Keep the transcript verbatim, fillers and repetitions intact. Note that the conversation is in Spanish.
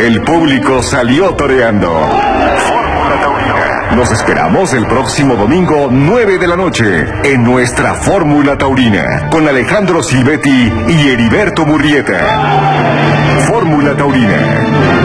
El público salió toreando. Fórmula Taurina. Nos esperamos el próximo domingo, nueve de la noche, en nuestra Fórmula Taurina, con Alejandro Silvetti y Heriberto Murrieta. Fórmula Taurina.